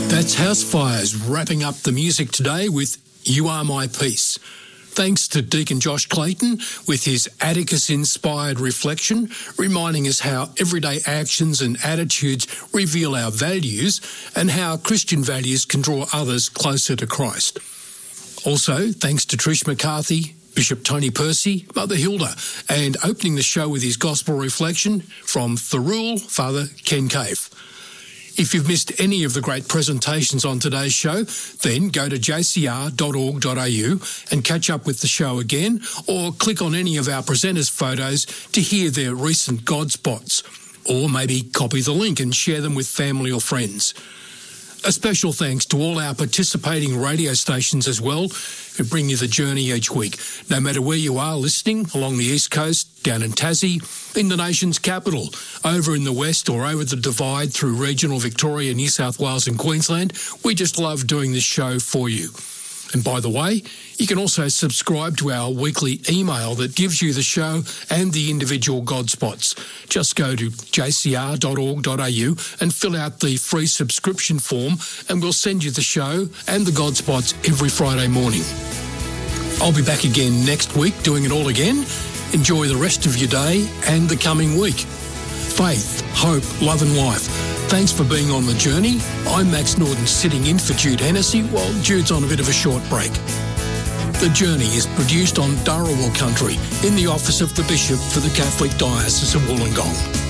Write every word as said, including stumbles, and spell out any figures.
That's Housefires wrapping up the music today with You Are My Peace. Thanks to Deacon Josh Clayton with his Atticus-inspired reflection, reminding us how everyday actions and attitudes reveal our values and how Christian values can draw others closer to Christ. Also, thanks to Trish McCarthy, Bishop Tony Percy, Mother Hilda, and opening the show with his gospel reflection from Thirroul, Father Ken Cave. If you've missed any of the great presentations on today's show, then go to j c r dot org dot a u and catch up with the show again, or click on any of our presenters' photos to hear their recent God spots, or maybe copy the link and share them with family or friends. A special thanks to all our participating radio stations as well, who bring you the journey each week, no matter where you are listening, along the East Coast, down in Tassie, in the nation's capital, over in the West or over the divide through regional Victoria, New South Wales and Queensland. We just love doing this show for you. And by the way, you can also subscribe to our weekly email that gives you the show and the individual God spots. Just go to j c r dot org dot a u and fill out the free subscription form, and we'll send you the show and the God spots every Friday morning. I'll be back again next week doing it all again. Enjoy the rest of your day and the coming week. Faith, hope, love and life. Thanks for being on the journey. I'm Max Norton, sitting in for Jude Hennessy while Jude's on a bit of a short break. The Journey is produced on Dharawal country in the office of the Bishop for the Catholic Diocese of Wollongong.